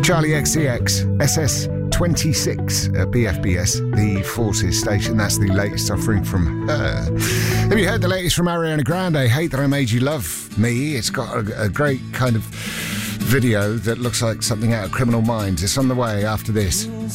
Charlie XCX, SS26 at BFBS, the Forces station. That's the latest offering from her. Have you heard the latest from Ariana Grande? Hate That I Made You Love Me. It's got a great kind of video that looks like something out of Criminal Minds. It's on the way after this.